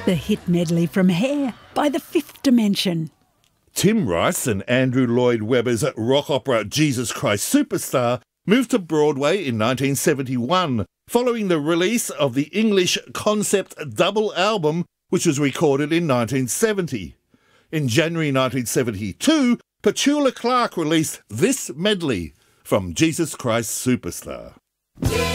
The hit medley from Hair by The Fifth Dimension. Tim Rice and Andrew Lloyd Webber's rock opera Jesus Christ Superstar moved to Broadway in 1971, following the release of the English concept double album, which was recorded in 1970. In January 1972, Petula Clark released this medley from Jesus Christ Superstar.